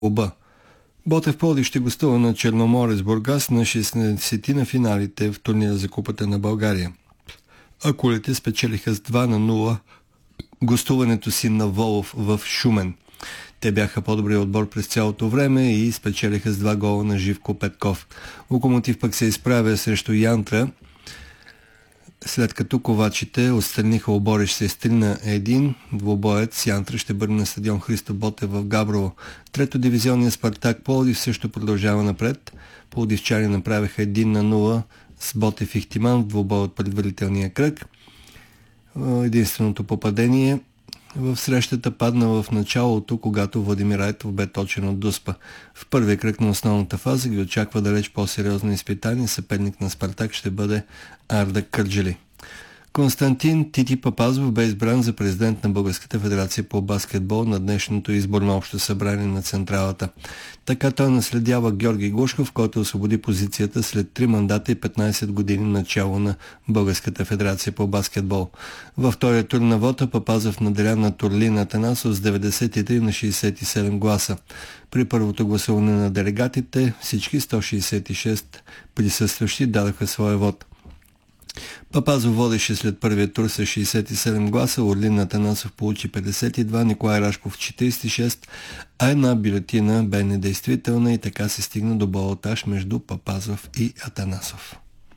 Оба. Ботев Пловдив ще гостува на Черноморец Бургас на 16 на финалите в турнира за Купата на България. Акулите спечелиха с 2-0 гостуването си на Волов в Шумен. Те бяха по-добрият отбор през цялото време и спечелиха с 2 гола на Живко Петков. Локомотив пък се изправя срещу Янтра, след като ковачите отстраниха Обориш се с 3-1. Двобоят с Янтра ще бъде на стадион Христо Ботев в Габрово. Трето дивизионния Спартак Пловдив също продължава напред. Пловдивчани направиха 1-0 с Ботев Ихтиман в двубой от предварителния кръг. Единственото попадение в срещата падна в началото, когато Владимир Айтов бе точен от Дуспа. В първия кръг на основната фаза ги очаква далеч по-сериозно изпитание. Съперник на Спартак ще бъде Арда Кърджали. Константин Тити Папазов бе избран за президент на Българската федерация по баскетбол на днешното изборно общо събрание на Централата. Така той наследява Георги Глушков, който освободи позицията след 3 мандата и 15 години начало на Българската федерация по баскетбол. Във втория тур на вота Папазов наделя на Турлин Атанасов с 93 на 67 гласа. При първото гласуване на делегатите всички 166 присъстващи дадаха своя вод. Папазов водеше след първия тур с 67 гласа, Орлин Атанасов получи 52, Николай Рашков 46, а една бюлетина бе недействителна и така се стигна до балотаж между Папазов и Атанасов.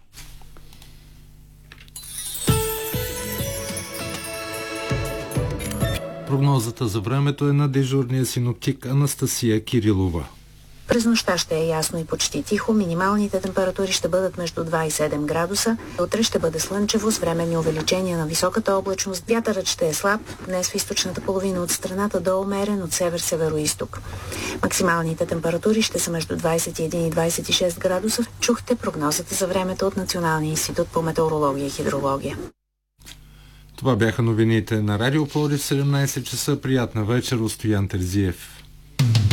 Прогнозата за времето е на дежурния синоптик Анастасия Кирилова. През нощта ще е ясно и почти тихо. Минималните температури ще бъдат между 2 и 7 градуса. Утре ще бъде слънчево с временни увеличения на високата облачност. Вятърът ще е слаб, днес в източната половина от страната до умерен от север-североизток. Максималните температури ще са между 21 и 26 градуса. Чухте прогнозата за времето от Националния институт по метеорология и хидрология. Това бяха новините на Радио Пловдив в 17 часа. Приятна вечер от Стоян Терзиев.